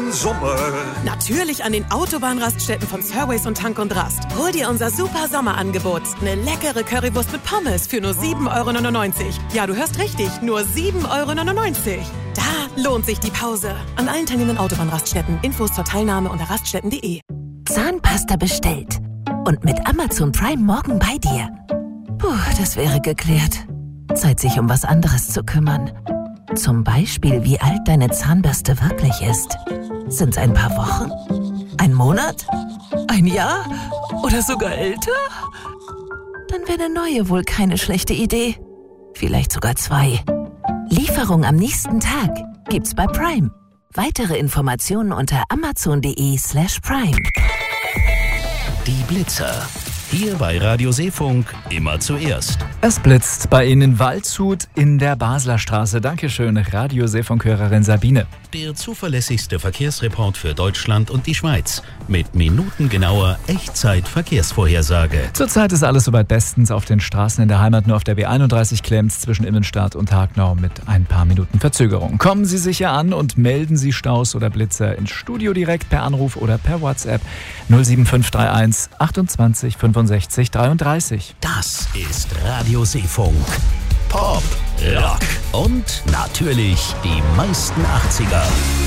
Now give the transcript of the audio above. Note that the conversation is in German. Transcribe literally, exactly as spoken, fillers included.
im Sommer? Natürlich an den Autobahnraststätten von Surways und Tank und Rast. Hol dir unser super Sommerangebot. Eine leckere Currywurst mit Pommes für nur sieben Euro neunundneunzig. Ja, du hörst richtig, nur sieben Euro neunundneunzig. Da lohnt sich die Pause. An allen teilnehmenden Autobahnraststätten. Infos zur Teilnahme unter raststätten punkt de. Zahnpasta bestellt. Und mit Amazon Prime morgen bei dir. Puh, das wäre geklärt. Zeit, sich um was anderes zu kümmern. Zum Beispiel, wie alt deine Zahnbürste wirklich ist. Sind's ein paar Wochen? Ein Monat? Ein Jahr? Oder sogar älter? Dann wäre eine neue wohl keine schlechte Idee. Vielleicht sogar zwei. Lieferung am nächsten Tag gibt's bei Prime. Weitere Informationen unter amazon.de slash prime. Die Blitzer. Hier bei Radio Seefunk immer zuerst. Es blitzt bei Ihnen in Waldshut in der Basler Straße. Dankeschön, Radio Seefunk-Hörerin Sabine. Der zuverlässigste Verkehrsreport für Deutschland und die Schweiz. Mit minutengenauer Echtzeit-Verkehrsvorhersage. Zurzeit ist alles soweit bestens auf den Straßen in der Heimat. Nur auf der B einunddreißig klemmt's zwischen Immenstadt und Hagnau mit ein paar Minuten Verzögerung. Kommen Sie sicher an und melden Sie Staus oder Blitzer ins Studio direkt per Anruf oder per WhatsApp null sieben fünf drei eins achtundzwanzig fünfundsechzig dreiunddreißig. Das ist Radio Seefunk. Pop, Rock und natürlich die meisten achtziger.